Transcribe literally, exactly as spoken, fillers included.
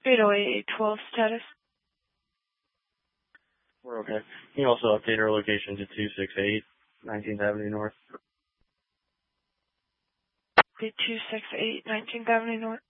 eight oh eight, eight twelve status. We're okay. Can you also update our location to two six eight, nineteenth Avenue North? two six eight, nineteenth Avenue North.